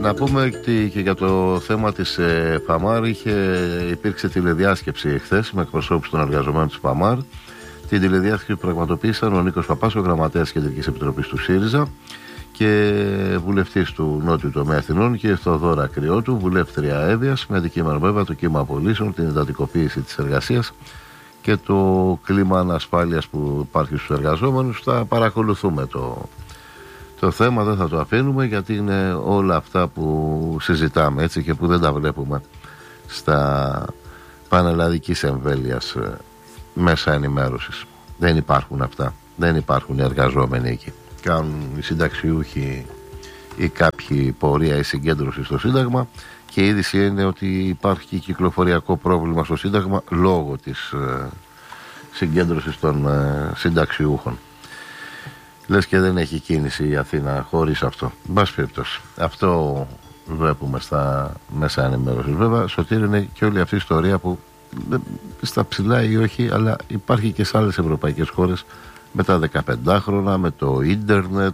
Να πούμε ότι και για το θέμα της ΠΑΜΑΡ υπήρξε τηλεδιάσκεψη εχθές με εκπροσώπους των εργαζομένων της ΠΑΜΑΡ. Την τηλεδιάσκεψη πραγματοποίησαν ο Νίκος Παπάς, ο γραμματέας Κεντρικής Επιτροπής του ΣΥΡΙΖΑ, και βουλευτής του Νότιου Τομέα Αθηνών, και η Θεοδώρα Κρυότου, βουλεύτρια Εύβοιας, με αντικείμενο βέβαια το κύμα απολύσεων, την εντατικοποίηση της εργασίας και το κλίμα ανασφάλειας που υπάρχει στους εργαζόμενους. Θα παρακολουθούμε το θέμα, δεν θα το αφήνουμε, γιατί είναι όλα αυτά που συζητάμε, έτσι, και που δεν τα βλέπουμε στα πανελλαδικής εμβέλειας μέσα ενημέρωσης. Δεν υπάρχουν αυτά, δεν υπάρχουν οι εργαζόμενοι εκεί. Κάνουν οι συνταξιούχοι ή κάποιοι πορεία ή συγκέντρωση στο Σύνταγμα, και η είδηση είναι ότι υπάρχει κυκλοφοριακό πρόβλημα στο Σύνταγμα λόγω της συγκέντρωσης των συνταξιούχων. Λες και δεν έχει κίνηση η Αθήνα χωρίς αυτό. Μπας περιπτώσει, αυτό βλέπουμε στα μέσα ενημέρωσης. Βέβαια, Σωτήρη, είναι και όλη αυτή η ιστορία που στα ψηλά ή όχι, αλλά υπάρχει και σε άλλες ευρωπαϊκές χώρες με τα 15 χρόνια, με το ίντερνετ,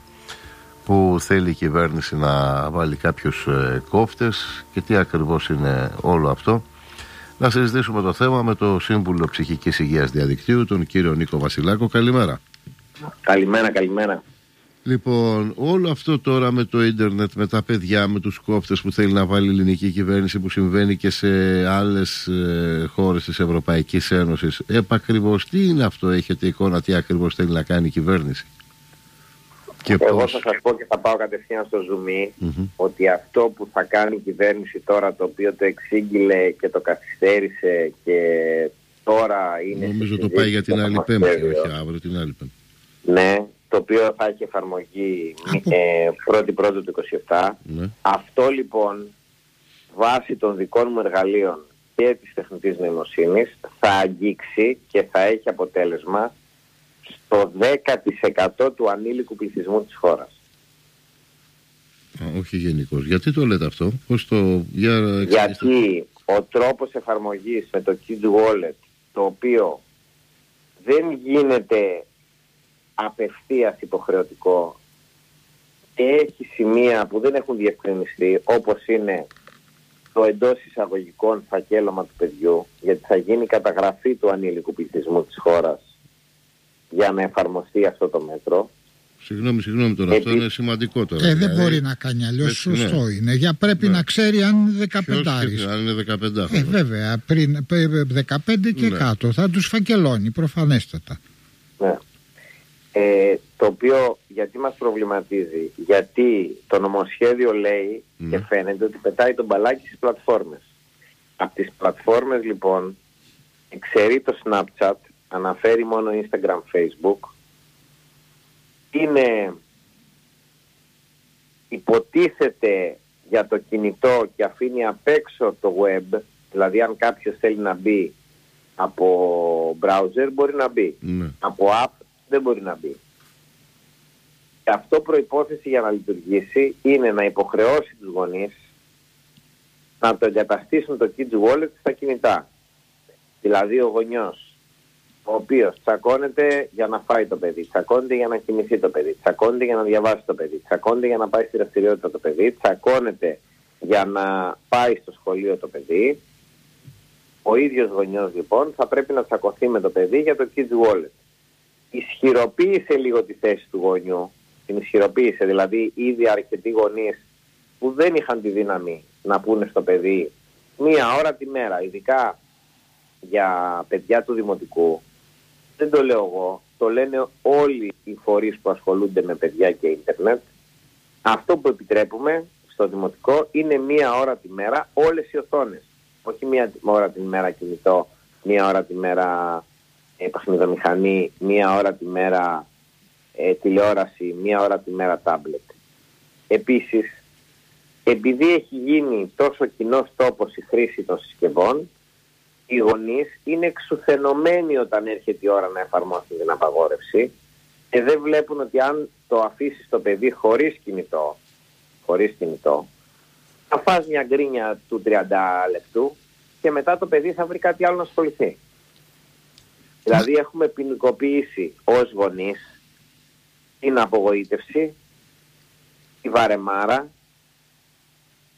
που θέλει η κυβέρνηση να βάλει κάποιους κόφτες, και τι ακριβώς είναι όλο αυτό. Να συζητήσουμε το θέμα με το Σύμβουλο Ψυχικής Υγείας Διαδικτύου, τον κύριο Νίκο Βασιλάκο. Καλημέρα. Καλημέρα. Λοιπόν, όλο αυτό τώρα με το ίντερνετ, με τα παιδιά, με τους κόφτες που θέλει να βάλει η ελληνική κυβέρνηση, που συμβαίνει και σε άλλες χώρες της Ευρωπαϊκής Ένωσης, επακριβώς τι είναι αυτό, έχετε εικόνα τι ακριβώς θέλει να κάνει η κυβέρνηση? Και εγώ θα σας πω, και θα πάω κατευθείαν στο ζουμί, ότι αυτό που θα κάνει η κυβέρνηση τώρα, το οποίο το εξήγηλε και το καθυστέρησε και τώρα είναι... Νομίζω το πάει για την άλλη Πέμπτη, όχι αύριο, την άλλη Πέμπτη. Ναι, το οποίο θα έχει εφαρμογή 1η Πρώτου του 27. Ναι. Αυτό λοιπόν, βάσει των δικών μου εργαλείων και της τεχνητής νοημοσύνης, θα αγγίξει και θα έχει αποτέλεσμα στο 10% του ανήλικου πληθυσμού της χώρας. Όχι γενικώς. Γιατί το λέτε αυτό? Γιατί ο τρόπος εφαρμογής με το Kids Wallet, το οποίο δεν γίνεται απευθείας υποχρεωτικό και έχει σημεία που δεν έχουν διευκρινιστεί, όπως είναι το εντός εισαγωγικών φακέλωμα του παιδιού, γιατί θα γίνει καταγραφή του ανήλικου πληθυσμού της χώρας για να εφαρμοστεί αυτό το μέτρο. Συγγνώμη τώρα, αυτό είναι σημαντικό τώρα. Δεν μπορεί να κάνει αλλιώς, σωστό είναι. Πρέπει να ξέρει αν 15άρης. Αν είναι 15. Βέβαια, πριν 15 και κάτω θα τους φακελώνει προφανέστατα. Ναι. Το οποίο γιατί μας προβληματίζει? Γιατί το νομοσχέδιο λέει και φαίνεται ότι πετάει τον μπαλάκι στις πλατφόρμες. Από τις πλατφόρμες λοιπόν εξαιρεί το Snapchat, αναφέρει μόνο Instagram, Facebook. Είναι, υποτίθεται, για το κινητό και αφήνει απ' έξω το web, δηλαδή αν κάποιος θέλει να μπει από browser μπορεί να μπει, από app δεν μπορεί να μπει. Και αυτό προϋπόθεση για να λειτουργήσει είναι να υποχρεώσει τους γονείς να το εγκαταστήσουν το Kids Wallet στα κινητά. Δηλαδή ο γονιός, ο οποίος τσακώνεται για να φάει το παιδί, τσακώνεται για να κοιμηθεί το παιδί, τσακώνεται για να διαβάσει το παιδί, τσακώνεται για να πάει στη δραστηριότητα το παιδί, τσακώνεται για να πάει στο σχολείο το παιδί, ο ίδιος γονιός λοιπόν θα πρέπει να τσακωθεί με το παιδί για το Kids Wallet. Ισχυροποίησε λίγο τη θέση του γονιού, την ισχυροποίησε, δηλαδή ήδη αρκετοί γονείς που δεν είχαν τη δύναμη να πούνε στο παιδί μία ώρα τη μέρα, ειδικά για παιδιά του δημοτικού, δεν το λέω εγώ, το λένε όλοι οι φορείς που ασχολούνται με παιδιά και ίντερνετ, αυτό που επιτρέπουμε στο δημοτικό είναι μία ώρα τη μέρα όλες οι οθόνες. Όχι μία ώρα τη μέρα κινητό, μία ώρα τη μέρα παιχνιδομηχανή, μία ώρα τη μέρα τηλεόραση, μία ώρα τη μέρα τάμπλετ. Επίσης, επειδή έχει γίνει τόσο κοινός τόπος η χρήση των συσκευών, οι γονείς είναι εξουθενωμένοι όταν έρχεται η ώρα να εφαρμόσουν την απαγόρευση και δεν βλέπουν ότι αν το αφήσεις το παιδί χωρίς κινητό, θα φας μια γκρίνια του 30 λεπτού και μετά το παιδί θα βρει κάτι άλλο να ασχοληθεί. Δηλαδή έχουμε ποινικοποιήσει ως γονείς την απογοήτευση, τη βαρεμάρα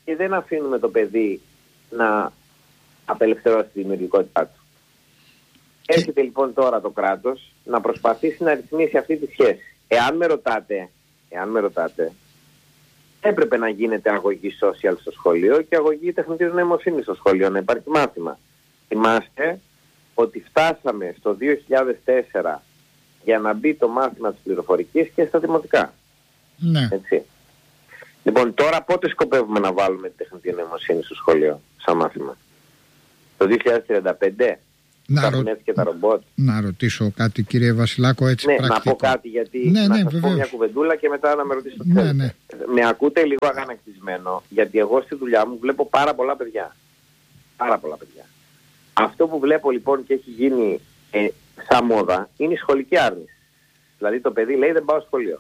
και δεν αφήνουμε το παιδί να απελευθερώσει τη δημιουργικότητά του. Έρχεται λοιπόν τώρα το κράτος να προσπαθήσει να ρυθμίσει αυτή τη σχέση. Εάν με ρωτάτε, έπρεπε να γίνεται αγωγή social στο σχολείο και αγωγή τεχνητής νοημοσύνης στο σχολείο, να υπάρχει μάθημα. Θυμάστε ότι φτάσαμε στο 2004 για να μπει το μάθημα της πληροφορικής και στα δημοτικά. Ναι. Έτσι. Λοιπόν, τώρα πότε σκοπεύουμε να βάλουμε τη τεχνητή νοημοσύνη στο σχολείο σαν μάθημα? Το 2035? Και τα ρομπότ. Να ρωτήσω κάτι, κύριε Βασιλάκο, έτσι πρακτικό. Να πω κάτι, γιατί να σας πω μια κουβεντούλα και μετά να με ρωτήσετε τι θέλετε. Με ακούτε λίγο αγανακτισμένο, γιατί εγώ στη δουλειά μου βλέπω πάρα πολλά παιδιά. Πάρα πολλά παιδιά. Αυτό που βλέπω λοιπόν και έχει γίνει σαν μόδα είναι η σχολική άρνηση. Δηλαδή το παιδί λέει δεν πάω σχολείο.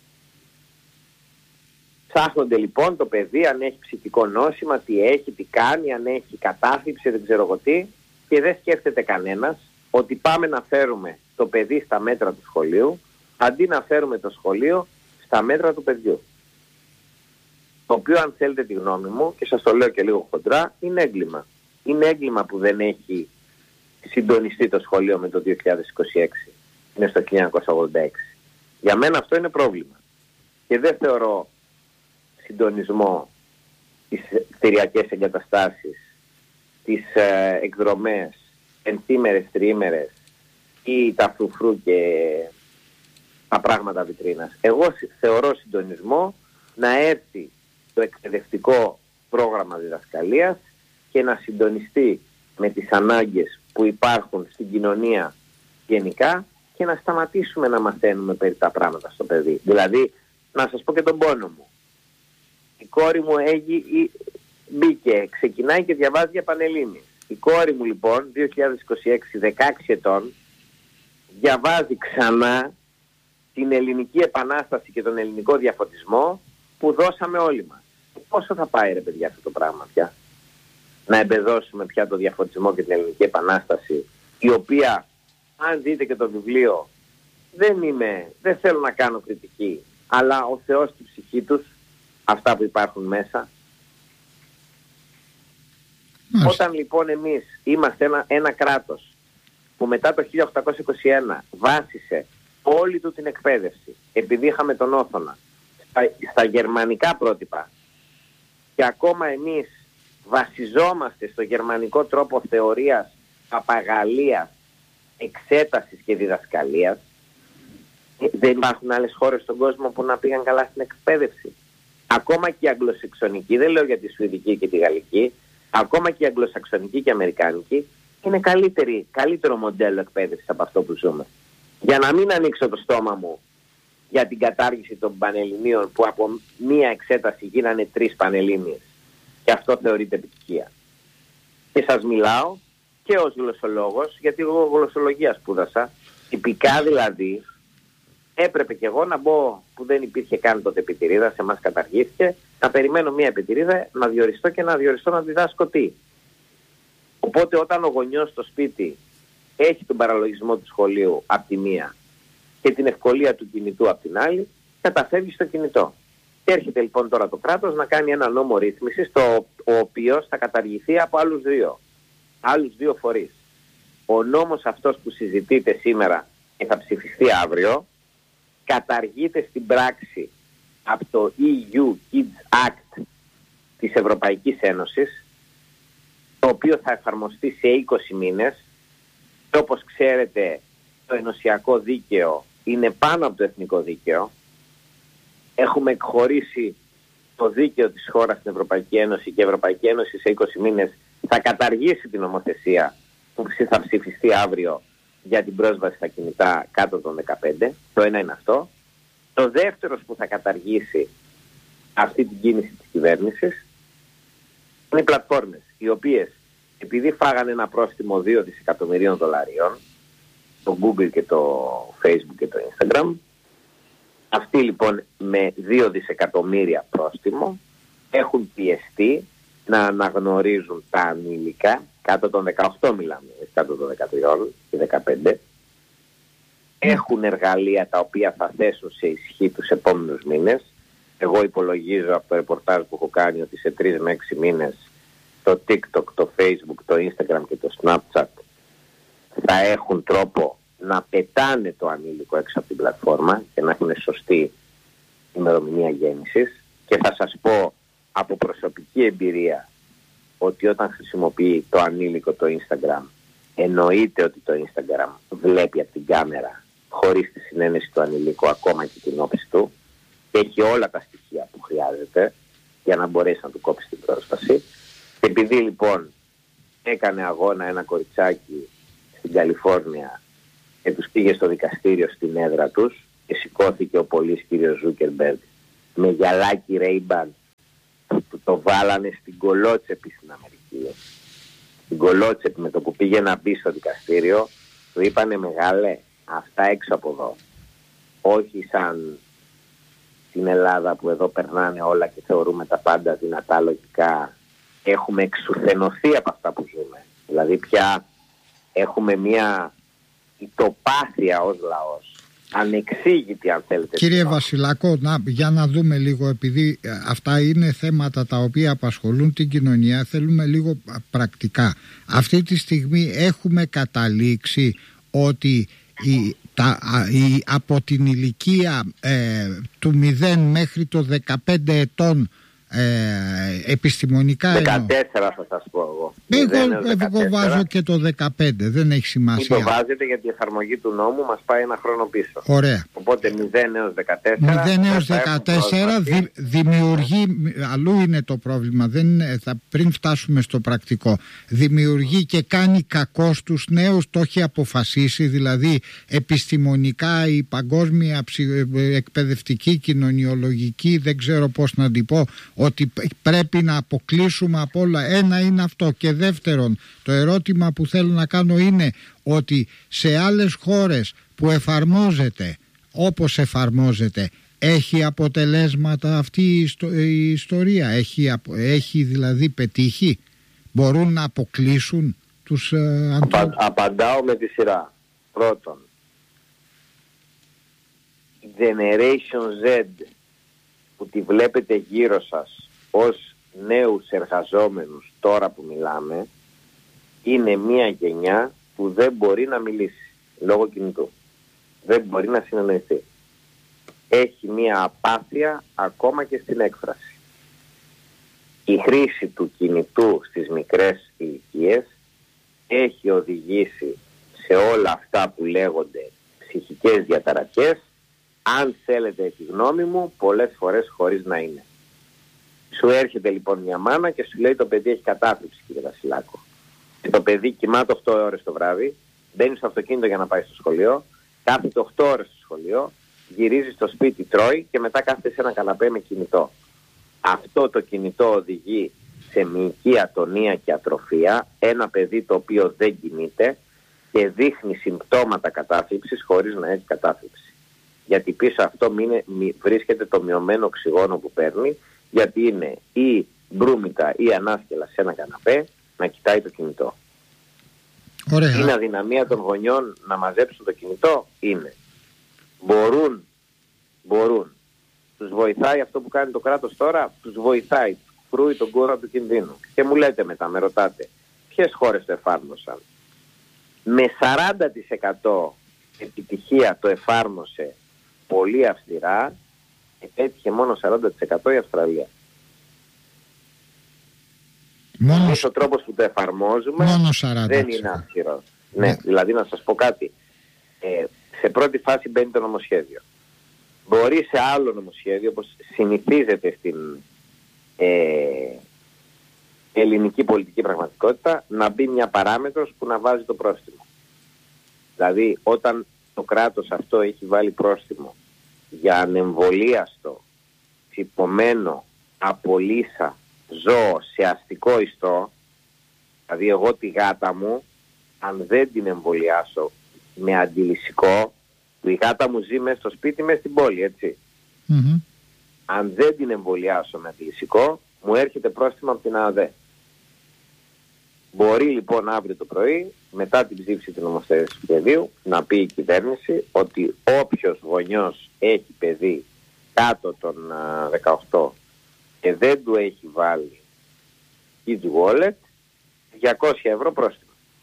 Ψάχνονται λοιπόν το παιδί αν έχει ψυχικό νόσημα, τι έχει, τι κάνει, αν έχει κατάθλιψη, δεν ξέρω εγώ τι, και δεν σκέφτεται κανένας ότι πάμε να φέρουμε το παιδί στα μέτρα του σχολείου αντί να φέρουμε το σχολείο στα μέτρα του παιδιού. Το οποίο, αν θέλετε τη γνώμη μου, και σας το λέω και λίγο χοντρά, είναι έγκλημα. Είναι έγκλημα που δεν έχει συντονιστεί το σχολείο με το 2026. Είναι στο 1986. Για μένα αυτό είναι πρόβλημα. Και δεν θεωρώ συντονισμό τις κτηριακές εγκαταστάσεις, τις εκδρομές, ενθήμερες, τριήμερες ή τα φρουφρού και τα πράγματα βιτρίνας. Εγώ θεωρώ συντονισμό να έρθει το εκπαιδευτικό πρόγραμμα διδασκαλίας και να συντονιστεί με τις ανάγκες που υπάρχουν στην κοινωνία γενικά και να σταματήσουμε να μαθαίνουμε περί τα πράγματα στο παιδί. Δηλαδή, να σας πω και τον πόνο μου. Η κόρη μου μπήκε, ξεκινάει και διαβάζει για Πανελλήνιες. Η κόρη μου λοιπόν, 2026, 16 ετών, διαβάζει ξανά την Ελληνική Επανάσταση και τον ελληνικό διαφωτισμό που δώσαμε όλοι μας. Πόσο θα πάει ρε παιδιά αυτό το πράγμα πια? Να εμπεδώσουμε πια το διαφωτισμό και την Ελληνική Επανάσταση, η οποία, αν δείτε και το βιβλίο, δεν θέλω να κάνω κριτική, αλλά ο Θεός στη ψυχή τους, αυτά που υπάρχουν μέσα. Όταν λοιπόν εμείς είμαστε ένα κράτος που μετά το 1821 βάσισε όλη του την εκπαίδευση, επειδή είχαμε τον Όθωνα, στα γερμανικά πρότυπα, και ακόμα εμείς βασιζόμαστε στο γερμανικό τρόπο θεωρίας, παπαγαλίας, εξέτασης και διδασκαλίας, δεν υπάρχουν άλλες χώρες στον κόσμο που να πήγαν καλά στην εκπαίδευση. Ακόμα και η αγγλοσαξονική, δεν λέω για τη σουηδική και τη γαλλική, ακόμα και η αγγλοσαξονική και η αμερικάνικη είναι καλύτερο μοντέλο εκπαίδευσης από αυτό που ζούμε. Για να μην ανοίξω το στόμα μου για την κατάργηση των πανελληνίων, που από μία εξέταση γίνανε 3 πανελλήνιες και αυτό θεωρείται επιτυχία. Και σας μιλάω και ως γλωσσολόγος, γιατί εγώ γλωσσολογία σπούδασα, τυπικά δηλαδή. Έπρεπε και εγώ να μπω, που δεν υπήρχε καν τότε επιτηρίδα, σε εμάς καταργήθηκε, να περιμένω μια επιτηρίδα, να διοριστώ και να διοριστώ να διδάσκω τι. Οπότε όταν ο γονιός στο σπίτι έχει τον παραλογισμό του σχολείου από τη μία και την ευκολία του κινητού από την άλλη, καταφεύγει στο κινητό. Και έρχεται λοιπόν τώρα το κράτος να κάνει ένα νόμο ρύθμισης, ο οποίος θα καταργηθεί από άλλους δύο φορείς. Ο νόμος αυτός που συζητείτε σήμερα και θα ψηφιστεί αύριο, καταργείται στην πράξη από το EU Kids Act της Ευρωπαϊκής Ένωσης, το οποίο θα εφαρμοστεί σε 20 μήνες. Και όπως ξέρετε, το ενωσιακό δίκαιο είναι πάνω από το εθνικό δίκαιο. Έχουμε εκχωρήσει το δίκαιο της χώρας στην Ευρωπαϊκή Ένωση και η Ευρωπαϊκή Ένωση σε 20 μήνες θα καταργήσει την νομοθεσία που θα ψηφιστεί αύριο για την πρόσβαση στα κινητά κάτω των 15. Το ένα είναι αυτό. Το δεύτερο που θα καταργήσει αυτή την κίνηση της κυβέρνησης είναι οι πλατφόρμες, οι οποίες επειδή φάγανε ένα πρόστιμο 2 δισεκατομμυρίων δολαρίων, το Google και το Facebook και το Instagram, αυτοί λοιπόν με 2 δισεκατομμύρια πρόστιμο έχουν πιεστεί να αναγνωρίζουν τα ανήλικα, κάτω των 18 μιλάμε, κάτω των 13 και 15, έχουν εργαλεία τα οποία θα θέσουν σε ισχύ τους επόμενους μήνες, Εγώ υπολογίζω από το ρεπορτάζ που έχω κάνει ότι σε 3 με 6 μήνες το TikTok, το Facebook, το Instagram και το Snapchat θα έχουν τρόπο να πετάνε το ανήλικο έξω από την πλατφόρμα και να έχουν σωστή ημερομηνία γέννησης. Και θα σας πω από προσωπική εμπειρία ότι όταν χρησιμοποιεί το ανήλικο το Instagram, εννοείται ότι το Instagram βλέπει από την κάμερα χωρίς τη συνένεση του ανηλίκου ακόμα και την όψη του και έχει όλα τα στοιχεία που χρειάζεται για να μπορέσει να του κόψει την πρόσβαση. Και επειδή λοιπόν έκανε αγώνα ένα κοριτσάκι στην Καλιφόρνια και τους πήγε στο δικαστήριο στην έδρα τους και σηκώθηκε ο πολύς κύριος Ζούκερμπεργκ με γυαλάκι Ray-Ban που το βάλανε στην κολότσεπη στην Αμερική. Στην κολότσεπη, με το που πήγε να μπει στο δικαστήριο του είπανε μεγάλε, αυτά έξω από εδώ, όχι σαν στην Ελλάδα που εδώ περνάνε όλα και θεωρούμε τα πάντα δυνατά λογικά. Έχουμε εξουθενωθεί από αυτά που ζούμε, δηλαδή πια έχουμε μια ητοπάθεια ως λαός, ανεξήγητη αν θέλετε. Κύριε Βασιλάκο, για να δούμε λίγο, επειδή αυτά είναι θέματα τα οποία απασχολούν την κοινωνία, θέλουμε λίγο πρακτικά. Αυτή τη στιγμή έχουμε καταλήξει ότι από την ηλικία του 0 μέχρι το 15 ετών επιστημονικά 14 θα σας πω εγώ. Εγώ βάζω και το 15, δεν έχει σημασία. Μην το βάζετε γιατί η εφαρμογή του νόμου μας πάει ένα χρόνο πίσω. Ωραία. Οπότε 0 έως 14 0 έως 14 δημιουργεί, αλλού είναι το πρόβλημα, πριν φτάσουμε στο πρακτικό, δημιουργεί και κάνει κακό στους νέους, το έχει αποφασίσει, δηλαδή επιστημονικά η παγκόσμια εκπαιδευτική, κοινωνιολογική, δεν ξέρω πώς να την πω, ότι πρέπει να αποκλείσουμε από όλα. Ένα είναι αυτό. Και δεύτερον, το ερώτημα που θέλω να κάνω είναι ότι σε άλλες χώρες που εφαρμόζεται όπως εφαρμόζεται, έχει αποτελέσματα αυτή η ιστορία, έχει δηλαδή πετύχει, μπορούν να αποκλείσουν τους ανθρώπους? Απαντάω με τη σειρά. Πρώτον, Generation Z που τη βλέπετε γύρω σας ως νέους εργαζόμενους τώρα που μιλάμε, είναι μια γενιά που δεν μπορεί να μιλήσει λόγω κινητού, δεν μπορεί να συνεννοηθεί, έχει μια απάθεια ακόμα και στην έκφραση. Η χρήση του κινητού στις μικρές ηλικίες έχει οδηγήσει σε όλα αυτά που λέγονται ψυχικές διαταραχές, αν θέλετε τη γνώμη μου, πολλές φορές χωρίς να είναι. Σου έρχεται λοιπόν μια μάνα και σου λέει το παιδί έχει κατάθλιψη, κύριε Βασιλάκο. Και το παιδί κοιμάται 8 ώρες το βράδυ, μπαίνει στο αυτοκίνητο για να πάει στο σχολείο, κάθεται 8 ώρες στο σχολείο, γυρίζει στο σπίτι, τρώει και μετά κάθεται σε ένα καναπέ με κινητό. Αυτό το κινητό οδηγεί σε μυϊκή ατονία και ατροφία, ένα παιδί το οποίο δεν κινείται και δείχνει συμπτώματα κατάθλιψης χωρίς να έχει κατάθλιψη. Γιατί πίσω αυτό βρίσκεται το μειωμένο οξυγόνο που παίρνει, γιατί είναι ή μπρούμητα ή ανάσκελα σε ένα καναπέ να κοιτάει το κινητό. Ωραία. Είναι αδυναμία των γονιών να μαζέψουν το κινητό? Είναι. Μπορούν. Τους βοηθάει αυτό που κάνει το κράτος τώρα? Τους βοηθάει. Κρούει τον κούρα του κινδύνου. Και μου λέτε μετά, με ρωτάτε, ποιες χώρες το εφάρμοσαν? Με 40% επιτυχία το εφάρμοσε πολύ αυστηρά, έτυχε μόνο 40% η Αυστραλία. Μόνος ο τρόπος που το εφαρμόζουμε δεν είναι αυστηρός. Ναι, δηλαδή να σας πω κάτι. Σε πρώτη φάση μπαίνει το νομοσχέδιο. Μπορεί σε άλλο νομοσχέδιο, όπως συνηθίζεται στην ελληνική πολιτική πραγματικότητα, να μπει μια παράμετρος που να βάζει το πρόστιμο. Δηλαδή όταν το κράτος αυτό έχει βάλει πρόστιμο για ανεμβολίαστο, τσιπωμένο από λύσα ζώο σε αστικό ιστό, δηλαδή εγώ τη γάτα μου αν δεν την εμβολιάσω με αντιλυσικό, η γάτα μου ζει μέσα στο σπίτι, μέσα στην πόλη, έτσι. Mm-hmm. Αν δεν την εμβολιάσω με αντιλυσικό, μου έρχεται πρόστιμο από την ΑΔΕ. Μπορεί λοιπόν αύριο το πρωί, μετά την ψήφιση του νομοθετικού σχεδίου, να πει η κυβέρνηση ότι όποιος γονιός έχει παιδί κάτω των 18 και δεν του έχει βάλει Kids Wallet, 200 ευρώ πρόστιμο.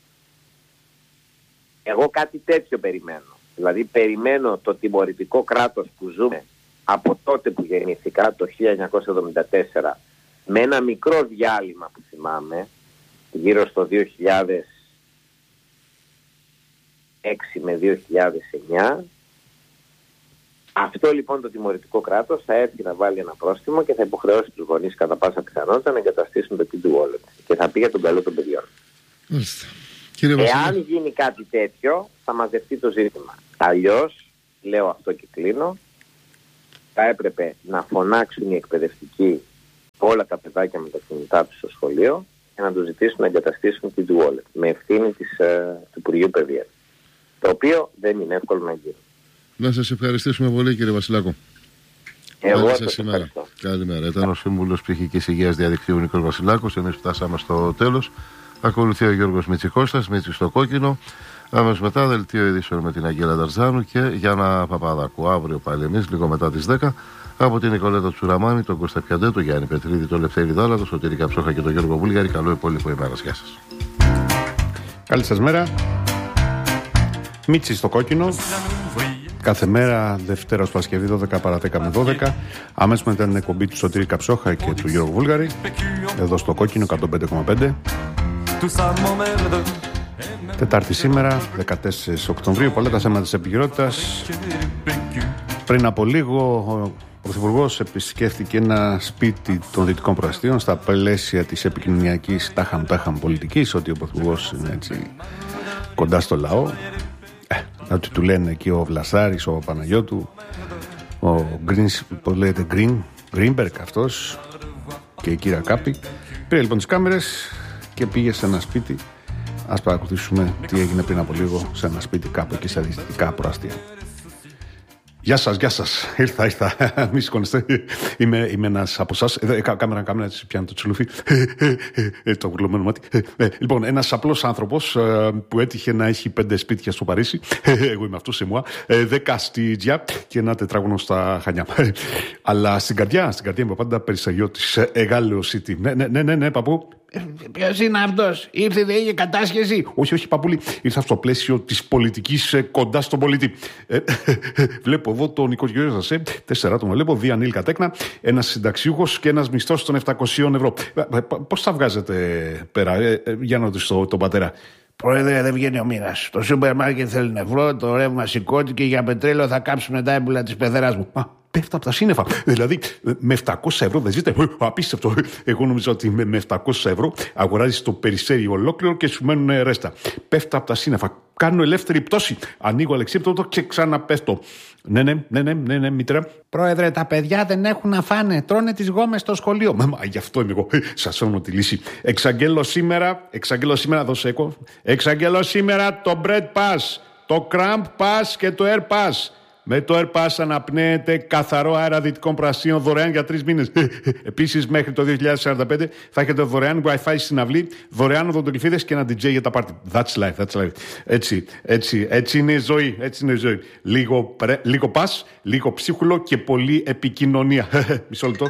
Εγώ κάτι τέτοιο περιμένω. Δηλαδή περιμένω το τιμωρητικό κράτος που ζούμε από τότε που γεννήθηκα, το 1974, με ένα μικρό διάλειμμα που θυμάμαι, γύρω στο 2006 με 2009. Αυτό λοιπόν το τιμωρητικό κράτος θα έρθει να βάλει ένα πρόστιμο και θα υποχρεώσει τους γονείς κατά πάσα πιθανότητα να εγκαταστήσουν το Kids Wallet και θα πει για τον καλό των παιδιών. Εάν γίνει κάτι τέτοιο θα μαζευτεί το ζήτημα. Αλλιώς, λέω αυτό και κλείνω, θα έπρεπε να φωνάξουν οι εκπαιδευτικοί όλα τα παιδάκια με τα κινητά τους στο σχολείο και να τους ζητήσουν να εγκαταστήσουν Kids Wallet με ευθύνη του Υπουργείου Παιδείας, το οποίο δεν είναι εύκολο να γίνει. Να σας ευχαριστήσουμε πολύ, κύριε Βασιλάκο. Εγώ σας ευχαριστώ. Καλημέρα. Ήταν ο Σύμβουλος Ψυχικής Υγείας Διαδικτύου Νίκος Βασιλάκος. Εμείς φτάσαμε στο τέλος. Ακολουθεί ο Γιώργος Μητσικώστας, Μίτσι στο κόκκινο. Αμέσως μετά δελτίο ειδήσεων με την Αγγέλα Νταρζάνου και Γιάννα Παπαδάκου. Αύριο πάλι εμείς, λίγο μετά τις 10, από την Νικολέτα Τσουραμάνη, τον Κώστα Πιαντέ, τον Γιάννη Πετρίδη, τον Λευτέρη Δάλα, τον Σωτήρη Καψόχα και τον Γιώργο Βούλγαρη. Καλό υπόλοιπο ημέρα. Γεια σας. Καλή σας μέρα. Μίτσι στο κόκκινο. Κάθε μέρα, Δευτέρα ως Παρασκευή, 12 παρά 10 με 12. Αμέσως μετά την εκπομπή του Σωτήρη Καψόχα και του Γιώργου Βούλγαρη. Εδώ στο κόκκινο 105,5. Τετάρτη σήμερα, 14 Οκτωβρίου. Πολλά τα θέματα της επικαιρότητας. Πριν από λίγο, ο Πρωθυπουργός επισκέφθηκε ένα σπίτι των Δυτικών Προαστίων στα πλαίσια της επικοινωνιακής τάχαμ πολιτικής. Ότι ο Πρωθυπουργός είναι έτσι κοντά στο λαό. Ότι του λένε εκεί ο Βλασάρης, ο Παναγιώτου, ο Γκρίνμπεργκ αυτός και η κύρα Κάπη. Πήρε λοιπόν τις κάμερες και πήγε σε ένα σπίτι. Ας παρακολουθήσουμε τι έγινε πριν από λίγο σε ένα σπίτι κάπου εκεί στα Δυτικά Προαστία. Γεια σας. Ήρθα. Μη σηκώνεστε. Είμαι ένας από εσάς. Κάμερα, έτσι πιάνει το τσουλούφι. Το γουρλωμένο μάτι. Λοιπόν, ένας απλός άνθρωπος που έτυχε να έχει 5 σπίτια στο Παρίσι. Εγώ είμαι αυτός, σε moi. 10 στη Τζιά και ένα τετράγωνο στα Χανιά. Αλλά στην καρδιά είμαι πάντα Περισαγιώτης. Εγάλεο City. Ναι, παππού. Ποιος είναι αυτός? Ήρθε, δεν είχε κατάσχεση? Όχι, παππούλη. Ήρθα στο πλαίσιο της πολιτικής κοντά στον πολίτη. Βλέπω εδώ τον Νικό Γεωργιάζας. 4 άτομα βλέπω, 2 ανήλικα τέκνα, ένας συνταξιούχος και ένας μισθός των 700 ευρώ. Πώς θα βγάζετε πέρα, για να ρωτήσω τον πατέρα? Πρόεδρε, δεν βγαίνει ο μήνας. Το σούπερ μάρκετ θέλει νεφρό, το ρεύμα σηκώθηκε, για πετρέλαιο θα κάψουν τα έμπουλα της πεθεράς μου. Πέφτω από τα σύννεφα. Δηλαδή, με 700 ευρώ δεν ζείτε. Απίστευτο. Εγώ νομίζω ότι με 700 ευρώ αγοράζεις το Περιστέρι ολόκληρο και σου μένουν ρέστα. Πέφτω από τα σύννεφα. Κάνω ελεύθερη πτώση. Ανοίγω αλεξίπτωτο και ξαναπέφτω. Ναι, μήτρα. Πρόεδρε, τα παιδιά δεν έχουν να φάνε. Τρώνε τις γόμες στο σχολείο. Μα γι' αυτό είμαι εγώ. Σας φέρνω τη λύση. Εξαγγέλω σήμερα, δώσε έκο. Εξαγγέλω σήμερα το Bread Pass, το Cramp Pass και το Air Pass. Με το Air Pass αναπνέεται καθαρό αέρα Δυτικών Προαστίων δωρεάν για 3 μήνες. Επίσης, μέχρι το 2045 θα έχετε δωρεάν Wi-Fi στην αυλή, δωρεάν οδοντολιφίδες και ένα DJ για τα πάρτι. That's life. Έτσι είναι η ζωή. Λίγο pass, λίγο ψίχουλο και πολλή επικοινωνία. Μισό λεπτό.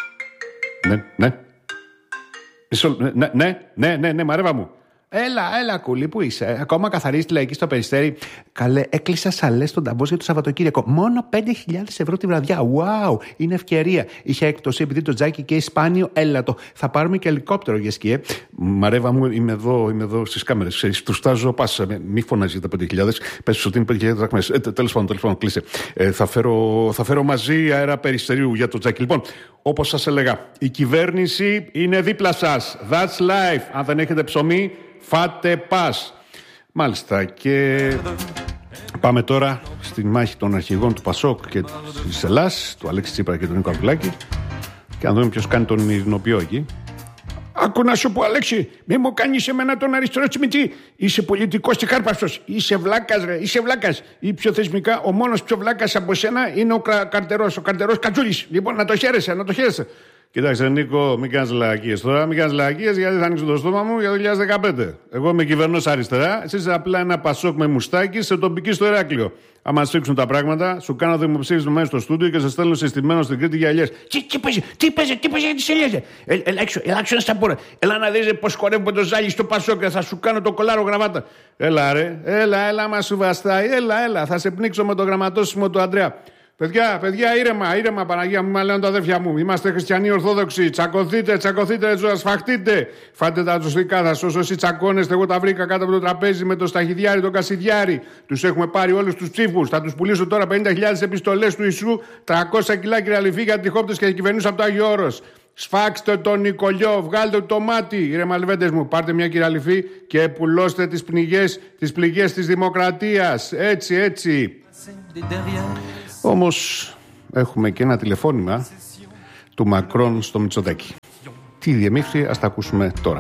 Ναι, μαρέβα μου. Έλα, κούλη, πού είσαι? Ακόμα καθαρίζεις τη λαϊκή στο Περιστέρι? Καλέ, έκλεισα σαλές στον ταμπός για το Σαββατοκύριακο. Μόνο 5.000 ευρώ τη βραδιά. Wow, είναι ευκαιρία. Είχε έκπτωση επειδή το τζάκι και σπάνιο έλατο. Θα πάρουμε και ελικόπτερο για σκιέ. Μαρέβα μου, είμαι εδώ στις κάμερες. Του στάζω πάσα. Μη φωνάζει για τα 5.000. Πες ότι είναι 5.000 δραχμές. Τέλος πάντων, κλείσε. Θα φέρω μαζί αέρα Περιστερίου για το τζάκι. Λοιπόν, όπως σας έλεγα, η κυβέρνηση είναι δίπλα σας. That's life. Αν δεν έχετε ψωμί, φάτε πας. Μάλιστα, και πάμε τώρα στη μάχη των αρχηγών του Πασόκ και της Ελλάς, του Αλέξη Τσίπρα και του Νίκο Αρβουλάκη, και να δούμε ποιος κάνει τον ειρηνοποιό εκεί. Άκου να σου πω, Αλέξη, μη μου κάνεις εμένα τον αριστερό τσιμιτσί. Είσαι πολιτικός και κάρπαστος. Είσαι βλάκας, ρε, είσαι βλάκας. Ή πιο θεσμικά, ο μόνος πιο βλάκας από σένα είναι ο καρτερός Κατσούλης. Λοιπόν, να το χαίρεσαι. Κοίταξε, Νίκο, μην κάνεις λαγακίες τώρα. Μην κάνεις λαγακίες γιατί θα ανοίξω το στόμα μου για το 2015. Εγώ είμαι κυβερνός αριστερά. Εσύ είσαι απλά ένα πασόκ με μουστάκι σε τοπική στο Ηράκλειο. Άμα σφίξουν τα πράγματα, σου κάνω δημοψήφισμα μέσα στο στούντιο και σε στέλνω συστημένο στην Κρήτη για ελιές. Τι παίζει για τις ελιές. Έλα έξω να στα πω. Έλα να δεις πως χορεύω το ζάλι στο πασόκ και θα σου κάνω το κολάρο γραβάτα. Έλα ρε, έλα μα σου βαστάει. Έλα, θα σε πνίξω με το γραμματόσημο του Αντρέα. Παιδιά, ήρεμα, Παναγία μου, λένε τα αδέρφια μου. Είμαστε χριστιανοί Ορθόδοξοι. Τσακωθείτε, σφαχτείτε. Φάτε τα ζωστικά σα. Όσοι τσακώνεστε, εγώ τα βρήκα κάτω από το τραπέζι με το σταχυδιάρι, το κασιδιάρι. Τους έχουμε πάρει όλους τους ψήφους. Θα τους πουλήσω τώρα 50.000 επιστολές του Ιησού, 300 κιλά κυραλιφή για τριχόπτες και κυβερνούσα από το Άγιο Όρος. Σφάξτε τον Νικολιό, βγάλτε το μάτι. Ρε μαλβέντες μου, πάρτε μια κυραλιφή και πουλώστε τις πληγές της δημοκρατίας. Έτσι. Όμως έχουμε και ένα τηλεφώνημα του Μακρόν στο Μητσοτάκη. Τι διεμήφθη, ας τα ακούσουμε τώρα.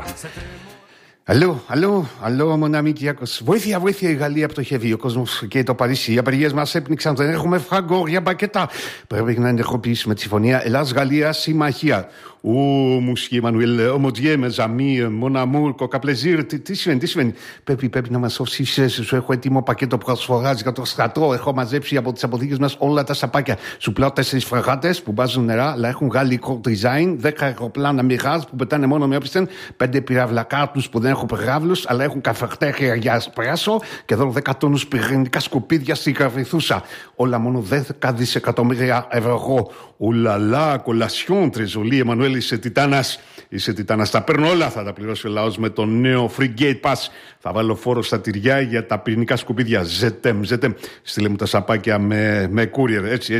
Αλλό, μονάμι Κυριάκος. Βοήθεια, η Γαλλία πτωχεύει. Ο κόσμος και το Παρίσι. Οι απεργίες μας έπνιξαν. Δεν έχουμε φραγκόρια μπακετά. Πρέπει να ενεργοποιήσουμε τη συμφωνία Ελλάς-Γαλλία συμμαχία. Μουσχή Εμμανουέλ, ομοδιέ, με ζαμί, μοναμούρ, κοκαπλεζίρ. Τι συμβαίνει. Πρέπει να μας σώσει. Σου έχω έτοιμο πακέτο προσφοράς για το στρατό. Έχω μαζέψει από τις αποθήκες μας όλα τα σαπάκια. Σου πλάω 4 φρεγάτες που βάζουν νερά, αλλά έχουν γαλλικό design. 10 αεροπλάνα Mirage που πετάνε μόνο με όπισθεν. 5 πυραυλακάρτους που δεν έχουν πυράβλους, αλλά έχουν καφετέρια για εσπρέσο. Και εδώ 10 τόνους πυρηνικά σκουπίδια στη Γαβριθούσα. Όλα μόνο 10 δισεκατομμύρια ευρώ. Ουλαλά, κολασιόν, τρεζολί, Εμμανουέλ. Είσαι τιτάνας. Τα παίρνω όλα, θα τα πληρώσει ο λαός με το νέο Free Gate Pass. Θα βάλω φόρο στα τυριά για τα πυρηνικά σκουπίδια. Ζετέμ. Στείλε μου τα σαπάκια με courier. Έτσι.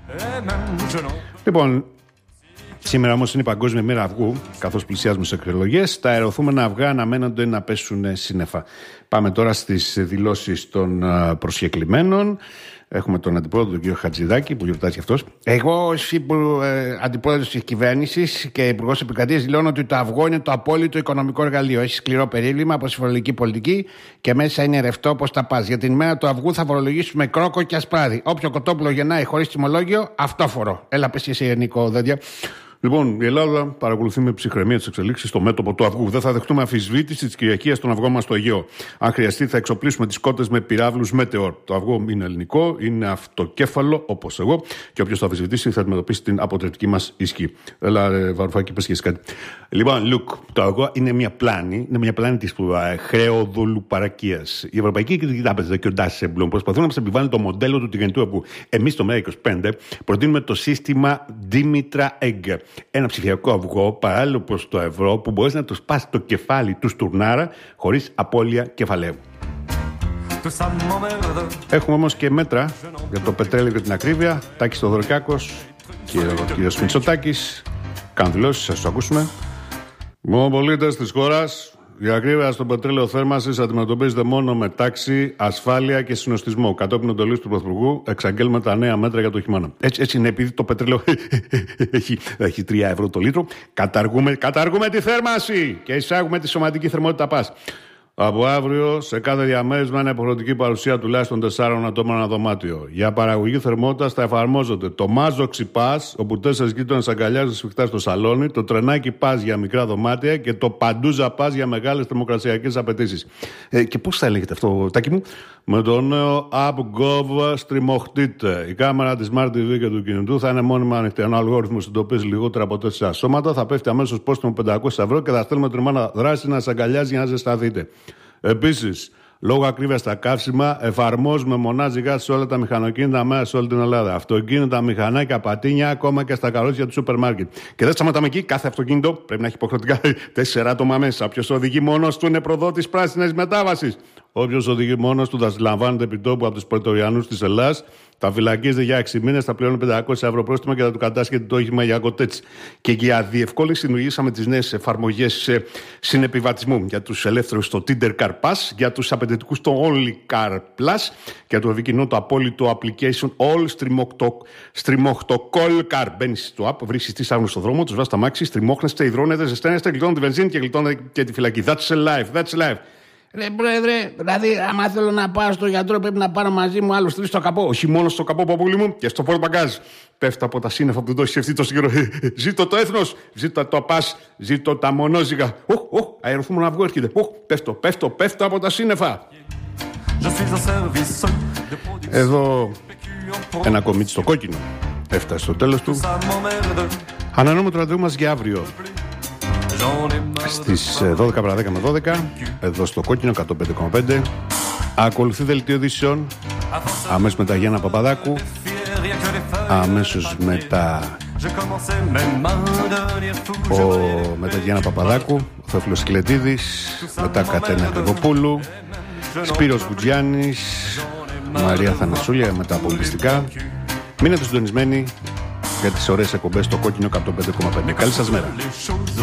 Λοιπόν, σήμερα όμως είναι η Παγκόσμια Μέρα Αυγού. Καθώς πλησιάζουμε σε εκλογές, τα αεροθούμενα αυγά αναμένονται να πέσουν σύννεφα. Πάμε τώρα στις δηλώσεις των προσκεκλημένων. Έχουμε τον αντιπρόεδρο, τον κύριο Χατζηδάκη, που γιορτάζει αυτός. Εγώ, ως αντιπρόεδρος της κυβέρνησης και υπουργός επικρατείας, δηλώνω ότι το αυγό είναι το απόλυτο οικονομικό εργαλείο. Έχει σκληρό περίβλημα από τη φορολογική πολιτική και μέσα είναι ρευστό όπως τα πας. Για την ημέρα του αυγού θα φορολογήσουμε κρόκο και ασπράδι. Όποιο κοτόπουλο γεννάει χωρίς τιμολόγιο, αυτόφορο. Έλα, πες εσύ, Νίκο, δέντια. Λοιπόν, η Ελλάδα παρακολουθεί με ψυχραιμία τις εξελίξεις στο μέτωπο του αυγού. Δεν θα δεχτούμε αμφισβήτηση της κυριαρχίας των αυγών μας στο Αιγαίο. Αν χρειαστεί, θα εξοπλίσουμε τις κότες με πυράβλους Meteor. Το αυγό είναι ελληνικό, είναι αυτοκέφαλο, όπως εγώ, και όποιος το αμφισβητήσει θα αντιμετωπίσει την αποτρεπτική μας ισχύ. Έλα, Βαρουφάκη, πες και εσύ κάτι. Λοιπόν, το αυγό είναι μια πλάνη της χρεοδολουπαρακίας. Η Ευρωπαϊκή Κεντρική Τράπεζα και ο Ντάσεμπλουμ προσπαθούν να μας επιβάλλουν το μοντέλο του τηγανιτού αυγού. Εμείς στο ΜΕΡΑ25 προτείνουμε το σύστημα Dimitra Egg. Ένα ψηφιακό αυγό παράλληλο προς το ευρώ που μπορείς να το σπάσει το κεφάλι του στουρνάρα χωρίς απώλεια κεφαλαίου. Έχουμε όμως και μέτρα για το πετρέλαιο και την ακρίβεια. Τάκης Θοδωρικάκος και ο κύριος Μητσοτάκης κάνουν δηλώσεις, σας το ακούσουμε. Πολίτες της χώρας, η ακρίβεια στο πετρέλαιο θέρμανσης αντιμετωπίζεται μόνο με τάξη, ασφάλεια και συνοστισμό. Κατόπιν εντολής του Πρωθυπουργού, εξαγγέλνουμε τα νέα μέτρα για το χειμώνα. Έτσι είναι, επειδή το πετρέλαιο έχει 3 ευρώ το λίτρο. Καταργούμε τη θέρμανση και εισάγουμε τη σωματική θερμότητα πας. Από αύριο, σε κάθε διαμέρισμα είναι υποχρεωτική παρουσία τουλάχιστον 4 ατόμων ένα δωμάτιο. Για παραγωγή θερμότητας θα εφαρμόζονται το Μάζοξι Πας, όπου 4 γείτονες αγκαλιάζονται σφιχτά στο σαλόνι, το Τρενάκι Πας για μικρά δωμάτια και το Παντούζα Πας για μεγάλες θερμοκρασιακές απαιτήσεις. Και πώς θα έλεγετε αυτό, Τάκη μου? Με το νέο App Gov στριμωχτείτε. Η κάμερα της Smart TV και του κινητού θα είναι μόνιμα ανοιχτή. Ένα αλγόριθμο συντοπίζει λιγότερα από 4 σώματα, θα πέφτει αμέσως πρόστιμο 500 ευρώ και θα στέλνουμε την ομάδα δράση να σας αγκαλιάζει για να ζεσταθείτε. Επίσης, λόγω ακρίβειας στα καύσιμα, εφαρμόζουμε μονάζιγα σε όλα τα μηχανοκίνητα μέσα σε όλη την Ελλάδα. Αυτοκίνητα, μηχανάκια, πατίνια, ακόμα και στα καρότσια του σούπερ μάρκετ. Και δεν σταματάμε εκεί. Κάθε αυτοκίνητο πρέπει να έχει υποχρεωτικά 4 άτομα μέσα. Ποιος οδηγεί μόνος του είναι προδότης πράσινης μετάβασης. Όποιος οδηγεί μόνος του θα συλλαμβάνεται επιτόπου από τους Πρετοριανούς της Ελλάδας. Θα φυλακίζεται για 6 μήνες, θα πληρώνει 500 ευρώ πρόστιμο και θα του κατάσχεται το όχημα για κοτέτσι. Και για διευκόλυνση δημιουργήσαμε τις νέες εφαρμογές συνεπιβατισμού για τους ελεύθερους στο Tinder Car Pass, για τους απαιτητικούς το Only Car Plus, για το ευηκοινό το απόλυτο application All Streamoctocall Car. Μπαίνεις στο app, βρίσκεις τι άγνωστο στον δρόμο, τους βάζεις τα μάξι, στριμώχνεστε, υδρώνετε, ζεσταίνεστε, γλιτώνετε τη βενζίνη και γλιτώνετε και τη φυλακή. That's life. Ρε πρόεδρε, δηλαδή, άμα θέλω να πάω στο γιατρό, πρέπει να πάρω μαζί μου άλλους 3 στο καπό. Όχι μόνο στο καπό, παππούλη μου, και στο πορτμπαγκάζ. Πέφτω από τα σύννεφα που δεν το έχει σκεφτεί τόσο καιρό. Ζήτω το έθνος, ζήτω το πας, ζήτω τα μονόζυγα. Αεροθούμο να βγω έρχεται. Πέφτω από τα σύννεφα. Εδώ ένα κομίτσι στο κόκκινο έφτασε στο τέλος του. Ανανεώνουμε το ραντεβού μας για αύριο στις 12 παρα 10 με 12 εδώ στο κόκκινο 105,5. Ακολουθεί δελτίο ειδήσεων αμέσως μετά Γιάννα Παπαδάκου, αμέσως μετά μετά Γιάννα Παπαδάκου, ο Θεόφιλος Σκλετίδης, μετά Κατένα Γρηγοπούλου, Σπύρος Γκουτζιάννης, Μαρία Θανασούλια με τα πολιτιστικά. Μείνετε συντονισμένοι για τις ωραίες εκπομπές στο κόκκινο 105,5. Καλή σας μέρα.